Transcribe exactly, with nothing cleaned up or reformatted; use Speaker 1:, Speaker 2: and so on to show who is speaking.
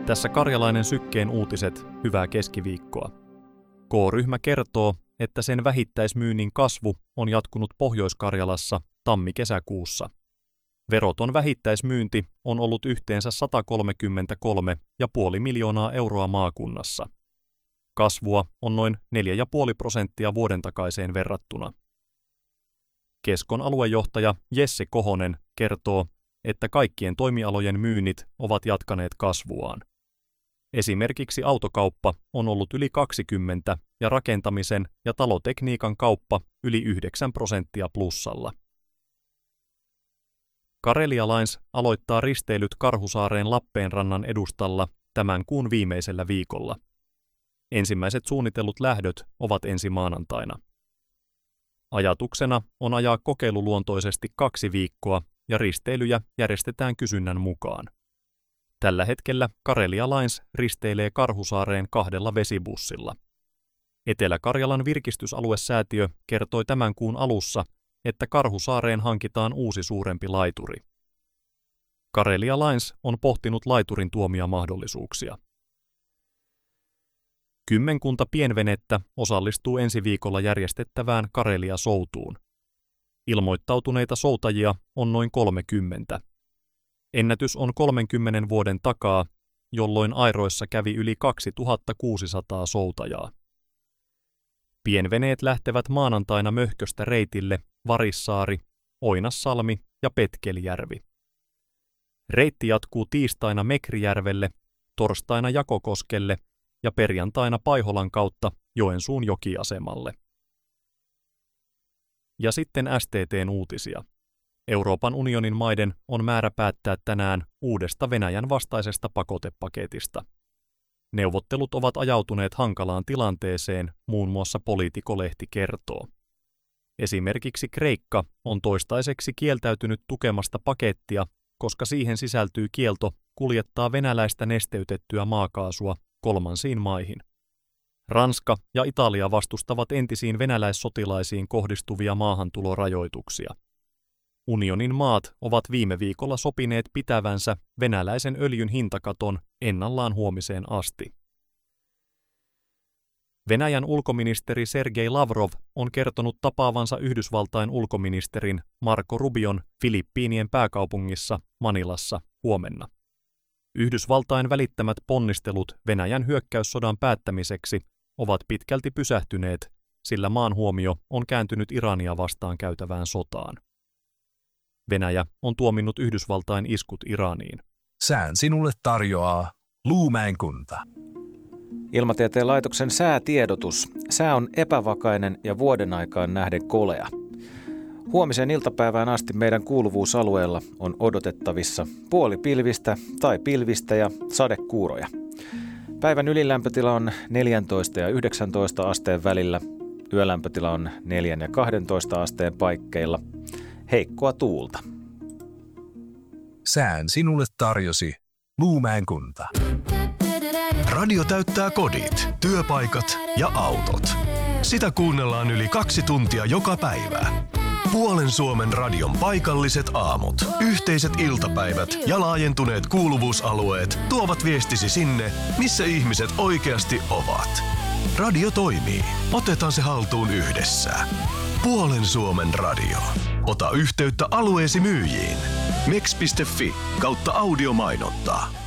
Speaker 1: Tässä Karjalainen Sykkeen uutiset, hyvää keskiviikkoa. K-ryhmä kertoo, että sen vähittäismyynnin kasvu on jatkunut Pohjois-Karjalassa tammi-kesäkuussa. Veroton vähittäismyynti on ollut yhteensä sata kolmekymmentäkolme pilkku viisi miljoonaa euroa maakunnassa. Kasvua on noin neljä pilkku viisi prosenttia vuoden takaiseen verrattuna. Keskon aluejohtaja Jesse Kohonen kertoo, että kaikkien toimialojen myynnit ovat jatkaneet kasvuaan. Esimerkiksi autokauppa on ollut yli kaksikymmentä ja rakentamisen ja talotekniikan kauppa yli yhdeksän prosenttia plussalla. Karelia Lines aloittaa risteilyt Karhusaareen Lappeenrannan edustalla tämän kuun viimeisellä viikolla. Ensimmäiset suunnitellut lähdöt ovat ensi maanantaina. Ajatuksena on ajaa kokeiluluontoisesti kaksi viikkoa ja risteilyjä järjestetään kysynnän mukaan. Tällä hetkellä Karelia Lines risteilee Karhusaareen kahdella vesibussilla. Etelä-Karjalan virkistysaluesäätiö kertoi tämän kuun alussa, että Karhusaareen hankitaan uusi suurempi laituri. Karelia Lines on pohtinut laiturin tuomia mahdollisuuksia. Kymmenkunta pienvenettä osallistuu ensi viikolla järjestettävään Karelia-soutuun. Ilmoittautuneita soutajia on noin kolmekymmentä. Ennätys on kolmenkymmenen vuoden takaa, jolloin airoissa kävi yli kaksituhattakuusisataa soutajaa. Pienveneet lähtevät maanantaina Möhköstä reitille Varissaari, Oinassalmi ja Petkelijärvi. Reitti jatkuu tiistaina Mekrijärvelle, torstaina Jakokoskelle ja perjantaina Paiholan kautta Joensuun jokiasemalle. Ja sitten S T T:n uutisia. Euroopan unionin maiden on määrä päättää tänään uudesta Venäjän vastaisesta pakotepaketista. Neuvottelut ovat ajautuneet hankalaan tilanteeseen, muun muassa Politico-lehti kertoo. Esimerkiksi Kreikka on toistaiseksi kieltäytynyt tukemasta pakettia, koska siihen sisältyy kielto kuljettaa venäläistä nesteytettyä maakaasua kolmansiin maihin. Ranska ja Italia vastustavat entisiin venäläissotilaisiin kohdistuvia maahantulorajoituksia. Unionin maat ovat viime viikolla sopineet pitävänsä venäläisen öljyn hintakaton ennallaan huomiseen asti. Venäjän ulkoministeri Sergei Lavrov on kertonut tapaavansa Yhdysvaltain ulkoministerin Marco Rubion Filippiinien pääkaupungissa Manilassa huomenna. Yhdysvaltain välittämät ponnistelut Venäjän hyökkäyssodan päättämiseksi ovat pitkälti pysähtyneet, sillä maan huomio on kääntynyt Irania vastaan käytävään sotaan. Venäjä on tuominnut Yhdysvaltain iskut Iraniin.
Speaker 2: Sään sinulle tarjoaa Luumäen kunta.
Speaker 3: Ilmatieteen laitoksen säätiedotus. Sää on epävakainen ja vuoden aikaan nähden kolea. Huomisen iltapäivään asti meidän kuuluvuusalueella on odotettavissa puolipilvistä tai pilvistä ja sadekuuroja. Päivän ylilämpötila on neljätoista ja yhdeksäntoista asteen välillä. Yölämpötila on neljä ja kaksitoista asteen paikkeilla. Heikkoa tuulta.
Speaker 2: Sään sinulle tarjosi Luumäen kunta. Radio täyttää kodit, työpaikat ja autot. Sitä kuunnellaan yli kaksi tuntia joka päivä. Puolen Suomen radion paikalliset aamut, yhteiset iltapäivät ja laajentuneet kuuluvuusalueet tuovat viestisi sinne, missä ihmiset oikeasti ovat. Radio toimii. Otetaan se haltuun yhdessä. Puolen Suomen radio. Ota yhteyttä alueesi myyjiin. meks piste fi kautta audiomainontaa.